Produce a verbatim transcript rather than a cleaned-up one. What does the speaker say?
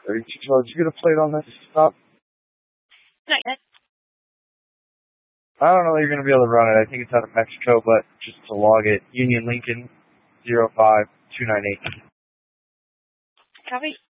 thirty-two twelve. Did you get a plate on this stop? Not yet. I don't know that you're going to be able to run it. I think it's out of Mexico, but just to log it, Union Lincoln zero five two nine eight. Copy.